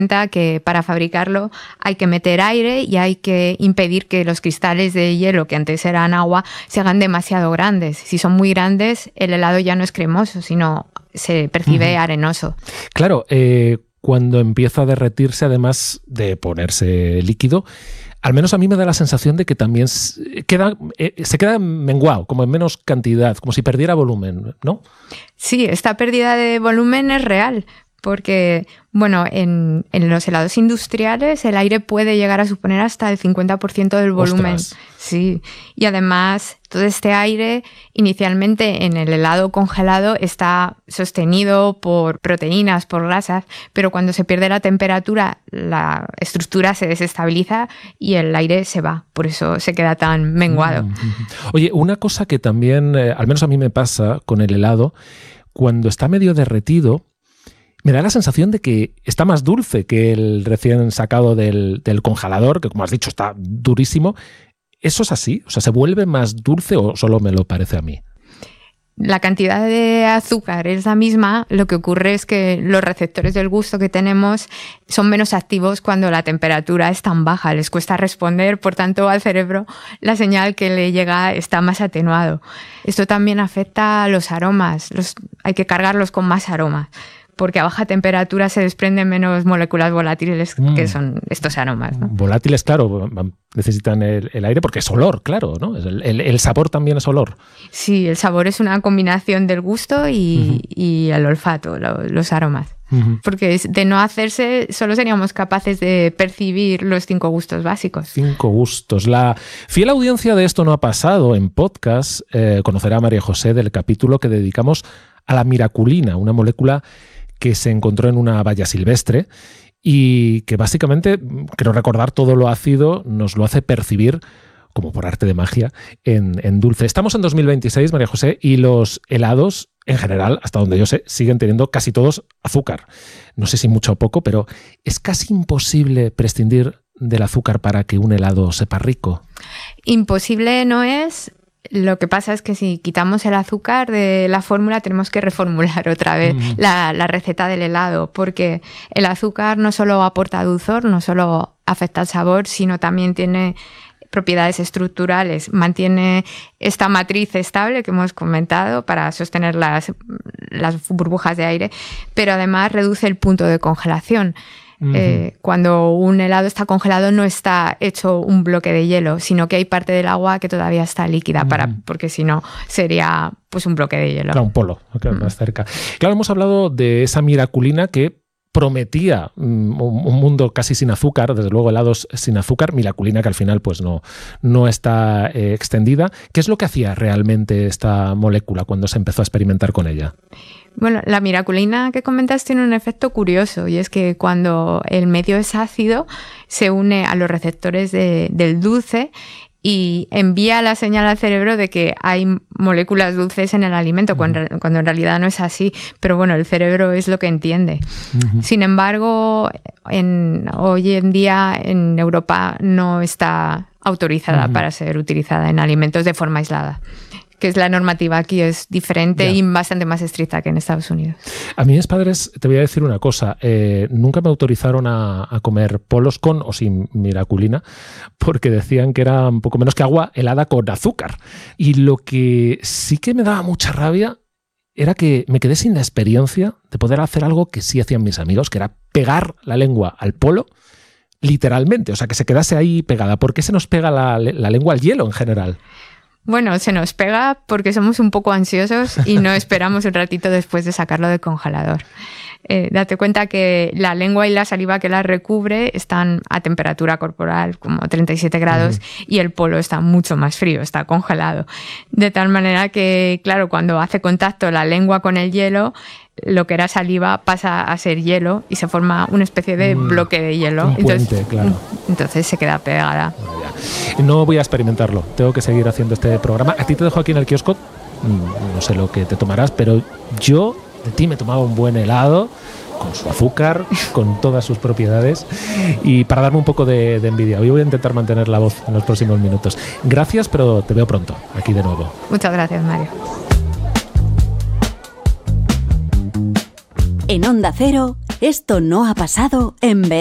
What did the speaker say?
que para fabricarlo hay que meter aire y hay que impedir que los cristales de hielo, que antes eran agua, se hagan demasiado grandes. Si son muy grandes, el helado ya no es cremoso, sino se percibe arenoso. Claro, cuando empieza a derretirse, además de ponerse líquido, al menos a mí me da la sensación de que también se queda menguado, como en menos cantidad, como si perdiera volumen, ¿no? Sí, esta pérdida de volumen es real. Porque, bueno, en los helados industriales el aire puede llegar a suponer hasta el 50% del volumen. ¡Ostras! Sí, y además todo este aire inicialmente en el helado congelado está sostenido por proteínas, por grasas, pero cuando se pierde la temperatura la estructura se desestabiliza y el aire se va, por eso se queda tan menguado. Oye, una cosa que también, al menos a mí me pasa con el helado, cuando está medio derretido, me da la sensación de que está más dulce que el recién sacado del congelador, que como has dicho está durísimo. ¿Eso es así? O sea, ¿se vuelve más dulce o solo me lo parece a mí? La cantidad de azúcar es la misma, lo que ocurre es que los receptores del gusto que tenemos son menos activos cuando la temperatura es tan baja, les cuesta responder, por tanto al cerebro la señal que le llega está más atenuado. Esto también afecta a los aromas, hay que cargarlos con más aromas, porque a baja temperatura se desprenden menos moléculas volátiles que son estos aromas, ¿no? Volátiles, claro, necesitan el aire porque es olor, claro, ¿no? El sabor también es olor. Sí, el sabor es una combinación del gusto y el olfato, los aromas. Porque de no hacerse, solo seríamos capaces de percibir los 5 gustos básicos. 5 gustos. La fiel audiencia de Esto no ha pasado en podcast conocerá a María José del capítulo que dedicamos a la miraculina, una molécula que se encontró en una valla silvestre y que básicamente, creo recordar, todo lo ácido nos lo hace percibir, como por arte de magia, en dulce. Estamos en 2026, María José, y los helados, en general, hasta donde yo sé, siguen teniendo casi todos azúcar. No sé si mucho o poco, pero es casi imposible prescindir del azúcar para que un helado sepa rico. Imposible no es. Lo que pasa es que si quitamos el azúcar de la fórmula tenemos que reformular otra vez la receta del helado, porque el azúcar no solo aporta dulzor, no solo afecta al sabor, sino también tiene propiedades estructurales, mantiene esta matriz estable que hemos comentado para sostener las burbujas de aire, pero además reduce el punto de congelación. Cuando un helado está congelado no está hecho un bloque de hielo, sino que hay parte del agua que todavía está líquida, porque si no sería pues un bloque de hielo. Claro, un polo, más cerca. Claro, hemos hablado de esa miraculina que prometía un mundo casi sin azúcar, desde luego helados sin azúcar, miraculina que al final pues no está extendida. ¿Qué es lo que hacía realmente esta molécula cuando se empezó a experimentar con ella? Bueno, la miraculina que comentas tiene un efecto curioso y es que cuando el medio es ácido se une a los receptores del dulce y envía la señal al cerebro de que hay moléculas dulces en el alimento, cuando en realidad no es así, pero bueno, el cerebro es lo que entiende. Sin embargo, hoy en día en Europa no está autorizada para ser utilizada en alimentos de forma aislada, que es la normativa aquí, es diferente y bastante más estricta que en Estados Unidos. A mis padres, te voy a decir una cosa, nunca me autorizaron a comer polos con o sin miraculina, porque decían que era un poco menos que agua helada con azúcar. Y lo que sí que me daba mucha rabia era que me quedé sin la experiencia de poder hacer algo que sí hacían mis amigos, que era pegar la lengua al polo, literalmente, o sea, que se quedase ahí pegada. ¿Por qué se nos pega la lengua al hielo en general? Bueno, se nos pega porque somos un poco ansiosos y no esperamos un ratito después de sacarlo del congelador. Date cuenta que la lengua y la saliva que la recubre están a temperatura corporal, como 37 grados, y el polo está mucho más frío, está congelado. De tal manera que, claro, cuando hace contacto la lengua con el hielo, lo que era saliva pasa a ser hielo y se forma una especie de bloque de hielo. Un puente, claro. Entonces se queda pegada. No voy a experimentarlo, tengo que seguir haciendo este programa. A ti te dejo aquí en el kiosco, no sé lo que te tomarás, pero yo de ti me tomaba un buen helado, con su azúcar, con todas sus propiedades, y para darme un poco de envidia. Hoy voy a intentar mantener la voz en los próximos minutos. Gracias, pero te veo pronto, aquí de nuevo. Muchas gracias, Mario. En Onda Cero, Esto no ha pasado en